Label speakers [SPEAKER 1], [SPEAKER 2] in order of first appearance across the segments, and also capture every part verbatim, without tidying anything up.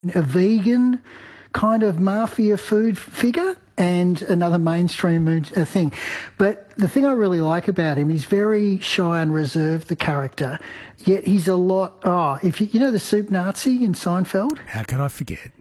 [SPEAKER 1] a vegan kind of mafia food figure and another mainstream uh, thing. But the thing I really like about him, he's very shy and reserved, the character, yet he's a lot... Oh, if you, you know the soup Nazi in Seinfeld?
[SPEAKER 2] How can I forget?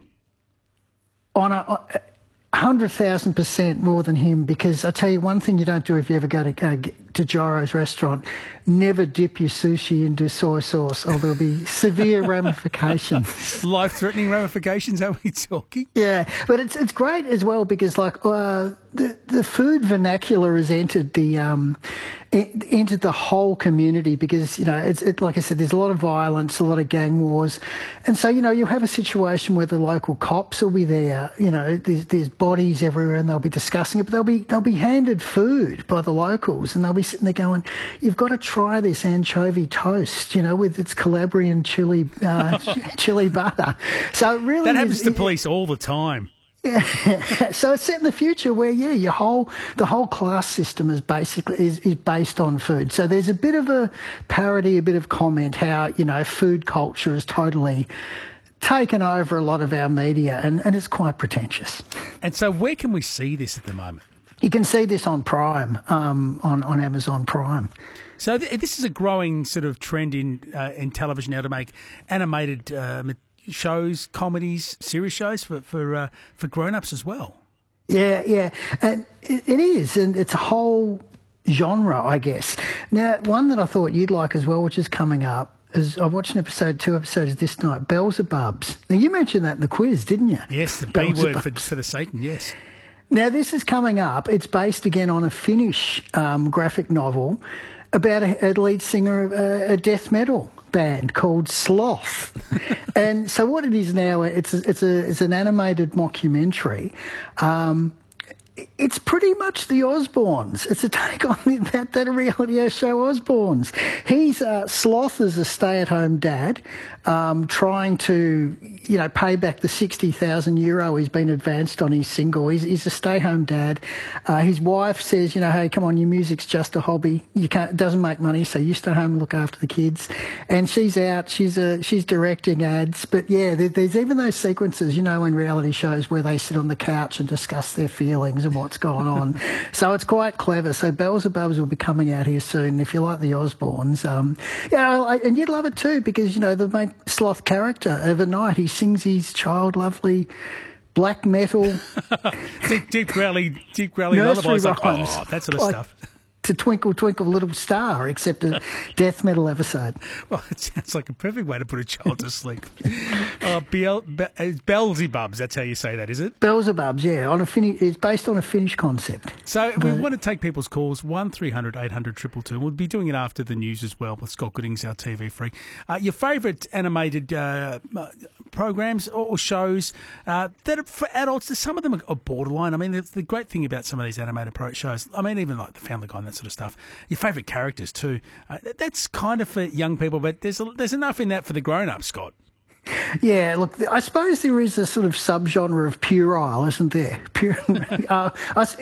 [SPEAKER 1] On a... On, one hundred thousand percent more than him, because I tell you one thing you don't do if you ever go to uh, to Gyro's restaurant, never dip your sushi into soy sauce or there'll be severe ramifications.
[SPEAKER 2] Life-threatening ramifications, are we talking?
[SPEAKER 1] Yeah, but it's it's great as well because like uh, the the food vernacular has entered the um it entered the whole community because you know it's it, like I said, there's a lot of violence, a lot of gang wars, and so you know you have a situation where the local cops will be there. You know, there's, there's bodies everywhere, and they'll be discussing it, but they'll be they'll be handed food by the locals, and they'll be sitting there going, "You've got to try this anchovy toast, you know, with its Calabrian chili uh, chili butter." So it really
[SPEAKER 2] that happens
[SPEAKER 1] is,
[SPEAKER 2] to
[SPEAKER 1] it,
[SPEAKER 2] police all the time.
[SPEAKER 1] Yeah, so it's set in the future where yeah, your whole the whole class system is basically is, is based on food. So there's a bit of a parody, a bit of comment how you know food culture is totally taken over a lot of our media, and, and it's quite pretentious.
[SPEAKER 2] And so, where can we see this at the moment?
[SPEAKER 1] You can see this on Prime, um, on on Amazon Prime.
[SPEAKER 2] So th- this is a growing sort of trend in uh, in television now to make animated Uh, shows, comedies, series shows for for uh, for grown-ups as well.
[SPEAKER 1] Yeah, yeah, and it, it is, and it's a whole genre, I guess. Now, one that I thought you'd like as well, which is coming up, is I watched an episode, two episodes this night, Beelzebubs. Now, you mentioned that in the quiz, didn't you?
[SPEAKER 2] Yes, the B word for, for the Satan, yes.
[SPEAKER 1] Now, this is coming up. It's based, again, on a Finnish um, graphic novel about a, a lead singer of a, a death metal band called Sloth. And so what it is now, it's a, it's a it's an animated mockumentary. Um, it's pretty much the Osbournes. It's a take on that, that reality show Osbournes. He's uh, Sloth is a stay-at-home dad um, trying to, you know, pay back the sixty thousand euro he's been advanced on his single. He's, he's a stay-home dad. Uh, his wife says, you know, hey, come on, your music's just a hobby. You can't, it doesn't make money, so you stay home and look after the kids. And she's out. She's uh, she's directing ads. But yeah, there, there's even those sequences, you know, in reality shows where they sit on the couch and discuss their feelings and what's going on. So it's quite clever. So Beelzebubs will be coming out here soon. If you like the Osbournes, um, yeah, I, and you'd love it too because you know the main Sloth character overnight he sings his child lovely black metal
[SPEAKER 2] deep, deep growly, deep growly lullabies, like, oh, that sort of
[SPEAKER 1] like,
[SPEAKER 2] stuff.
[SPEAKER 1] To Twinkle Twinkle Little Star, except a death metal episode.
[SPEAKER 2] Well, it sounds like a perfect way to put a child to sleep. uh, Beel, Be- Beelzebubs, that's how you say that, is it?
[SPEAKER 1] Beelzebubs, yeah. On a Fin- it's based on a Finnish concept.
[SPEAKER 2] So
[SPEAKER 1] but,
[SPEAKER 2] we want to take people's calls, one three hundred eight hundred two two two. We'll be doing it after the news as well with Scott Goodings, our T V freak. Uh, your favourite animated uh, programs or shows uh, that are for adults, some of them are borderline. I mean, the, the great thing about some of these animated pro shows, I mean, even like the Family Guy and that sort of stuff, your favourite characters too, uh, that's kind of for young people, but there's a, there's enough in that for the grown-ups, Scott.
[SPEAKER 1] Yeah, look, I suppose there is a sort of subgenre of puerile, isn't there? Pure, uh,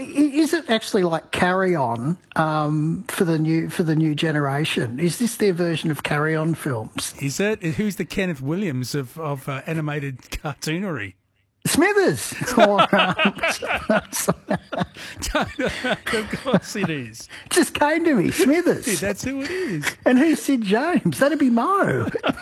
[SPEAKER 1] is it actually like Carry On um, for the new for the new generation? Is this their version of Carry On films?
[SPEAKER 2] Is it? Who's the Kenneth Williams of of uh, animated cartoonery?
[SPEAKER 1] Smithers. Or, um,
[SPEAKER 2] of course it is.
[SPEAKER 1] Just came to me, Smithers.
[SPEAKER 2] Yeah, that's who it is.
[SPEAKER 1] And who's Sid James? That'd be Mo.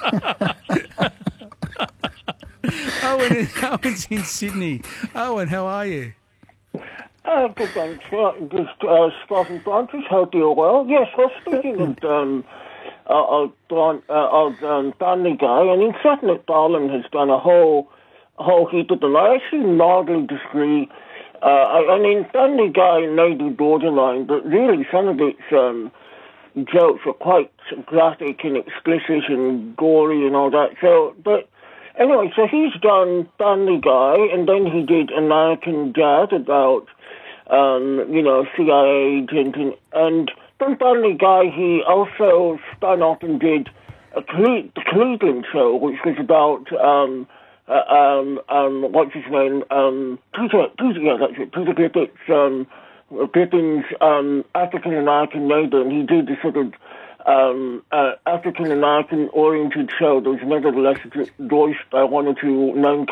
[SPEAKER 3] Owen,
[SPEAKER 2] Owen's in Sydney. Owen, how are you?
[SPEAKER 3] Uh, good, thanks. Uh, just uh, Scott and Francis, hope you're well. Yes, well, speaking of um, uh, of, uh, of um, Family Guy, I mean, Seth MacFarlane has done a whole a whole heap of them. I actually mildly disagree. Uh, I, I mean, Family Guy may be borderline, but really some of its um, jokes are quite graphic and explicit and gory and all that. So, but anyway, so he's done Family Guy, and then he did American Dad about, um, you know, C I A agent, and, and from Family Guy he also spun off and did a Cle- the Cleveland Show, which was about, um, uh, um, um, what's his name, um, Peter, Peter, yeah, that's it, Peter Griffin's, um, Griffin's, um, African-American neighbor, and he did the sort of, Um, uh, African-American oriented show that was nevertheless voiced by one or two known